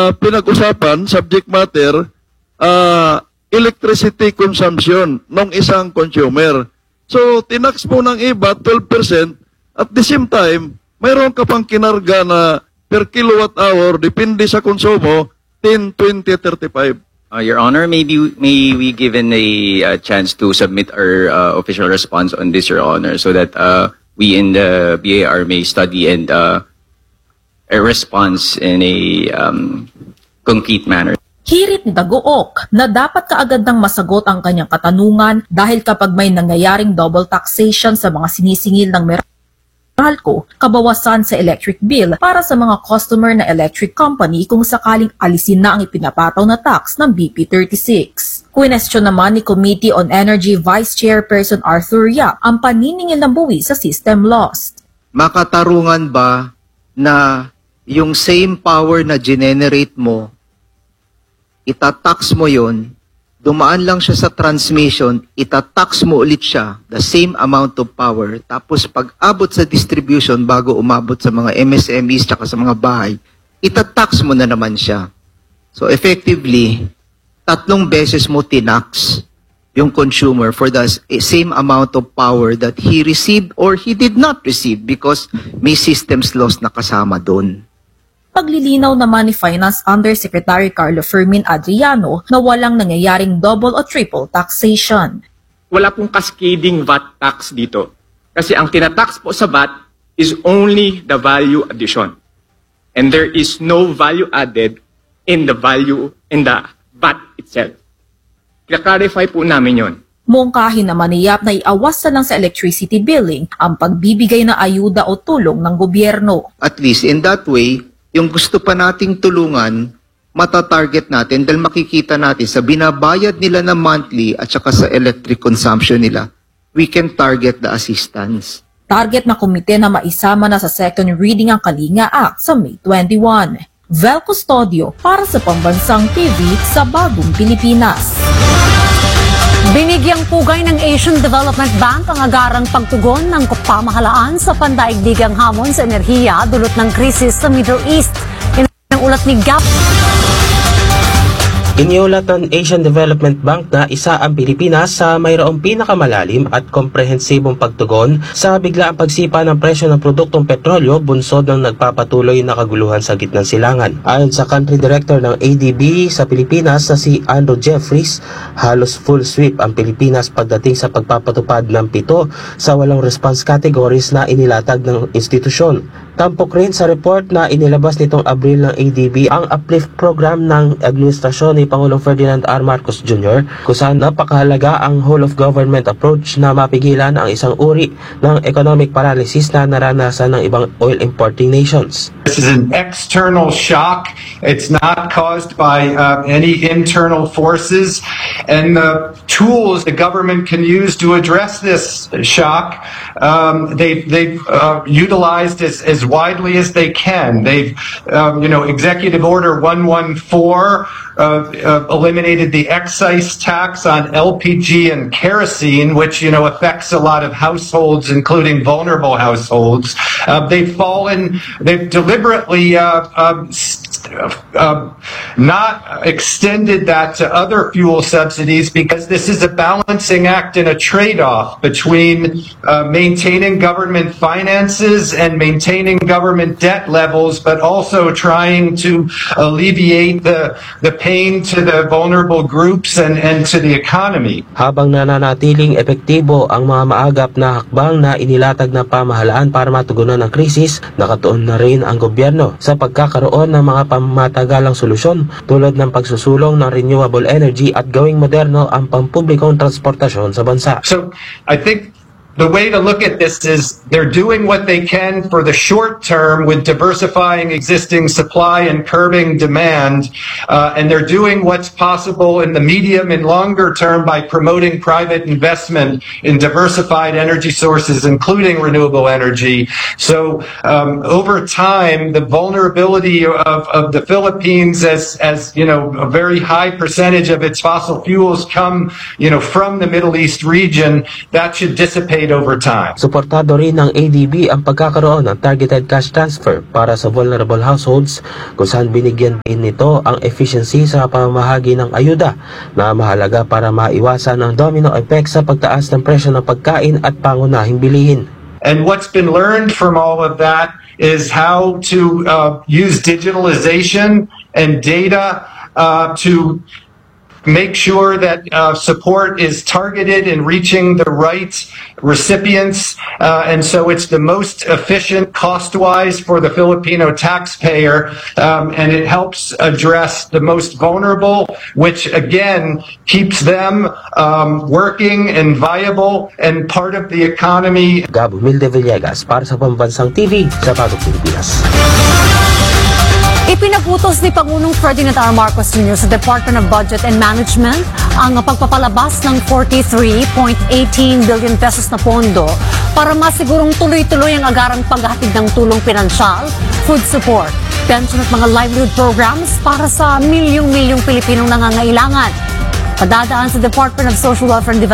pinag-usapan, subject matter, electricity consumption ng isang consumer. So, tinax mo ng iba 12%, at the same time, mayroon ka pang kinarga na per kilowatt hour, depende sa konsumo, 10, 20, 35. Your Honor, may we given a chance to submit our official response on this, Your Honor, so that we in the BAR may study and a response in a concrete manner. Hirit ni Dagook na dapat kaagad nang masagot ang kanyang katanungan dahil kapag may nangyayaring double taxation sa mga sinisingil ng Meralco, kabawasan sa electric bill para sa mga customer na electric company kung sakaling alisin na ang ipinapataw na tax ng BP36. Kwinestyon naman ni Committee on Energy Vice Chairperson Arthur Yap ang paniningil ng buwi sa system lost. Makatarungan ba na yung same power na generate mo, itatax mo yon, dumaan lang siya sa transmission, itatax mo ulit siya, the same amount of power, tapos pag abot sa distribution bago umabot sa mga MSMEs tsaka sa mga bahay, itatax mo na naman siya. So effectively, 3 beses mo tinax yung consumer for the same amount of power that he received or he did not receive because may systems loss na kasama doon. Paglilinaw naman ni Finance Undersecretary Carlo Fermin Adriano na walang nangyayaring double o triple taxation. Wala pong cascading VAT tax dito. Kasi ang tinatax po sa VAT is only the value addition. And there is no value added in the VAT itself. Clarify po namin yon. Mungkahin naman ni Yap na iawas na lang sa electricity billing ang pagbibigay ng ayuda o tulong ng gobyerno. At least in that way, yung gusto pa nating tulungan, matatarget natin dahil makikita natin sa binabayad nila na monthly at saka sa electric consumption nila, we can target the assistance. Target na komite na maisama na sa second reading ang Kalinga Act sa May 21. Vel Custodio para sa Pambansang TV sa Bagong Pilipinas. Binigyang pugay ng Asian Development Bank ang agarang pagtugon ng pamahalaan sa pandaigdigang hamon sa enerhiya dulot ng krisis sa Middle East. Yan ang ulat ni Gap. Iniulat ng Asian Development Bank na isa ang Pilipinas sa mayroong pinakamalalim at komprehensibong pagtugon sa biglaang pagsipa ng presyo ng produktong petrolyo bunsod ng nagpapatuloy na kaguluhan sa gitnang silangan. Ayon sa Country Director ng ADB sa Pilipinas na si Andrew Jeffries, halos full sweep ang Pilipinas pagdating sa pagpapatupad ng 7 sa 8 response categories na inilatag ng institusyon. Tampok rin sa report na inilabas nitong Abril ng ADB ang uplift program ng administrasyon ni Pangulong Ferdinand R. Marcos Jr. kung saan napakahalaga ang whole of government approach na mapigilan ang isang uri ng economic paralysis na naranasan ng ibang oil importing nations. This is an external shock. It's not caused by any internal forces, and the tools the government can use to address this shock, they've utilized as widely as they can. They've, Executive Order 114 eliminated the excise tax on LPG and kerosene, which affects a lot of households, including vulnerable households. They've deliberately not extended that to other fuel subsidies because this is a balancing act and a trade-off between maintaining government finances and maintaining government debt levels, but also trying to alleviate the pain to the vulnerable groups and to the economy. Habang nananatiling epektibo ang mga maagap na hakbang na inilatag ng pamahalaan para matugunan ang krisis, nakatuon na rin ang gobyerno sa pagkakaroon ng mga pamatagalang solusyon tulad ng pagsusulong ng renewable energy at gawing moderno ang pampublikong transportasyon sa bansa. So, I think the way to look at this is they're doing what they can for the short term with diversifying existing supply and curbing demand, and they're doing what's possible in the medium and longer term by promoting private investment in diversified energy sources, including renewable energy. So over time, the vulnerability of the Philippines as a very high percentage of its fossil fuels come from the Middle East region, that should dissipate paid over time. Suportado rin ng ADB ang pagkakaroon ng targeted cash transfer para sa vulnerable households kung saan binigyan din nito ang efficiency sa pamamahagi ng ayuda na mahalaga para maiwasan ang domino effect sa pagtaas ng presyo ng pagkain at pangunahing bilihin. And what's been learned from all of that is how to use digitalization and data to make sure that support is targeted in reaching the right recipients. And so it's the most efficient cost-wise for the Filipino taxpayer. And it helps address the most vulnerable, which again keeps them working and viable and part of the economy. Gab Humilde Villegas para sa Pambansang TV sa Bagong Pilipinas. Ipinagutos ni Pangulong Ferdinand R. Marcos Jr. sa Department of Budget and Management ang pagpapalabas ng 43.18 billion pesos na pondo para masigurong tuloy-tuloy ang agarang paghahatid ng tulong pinansyal, food support, pension at mga livelihood programs para sa milyong-milyong Pilipinong nangangailangan. Padadaan sa Department of Social Welfare and Development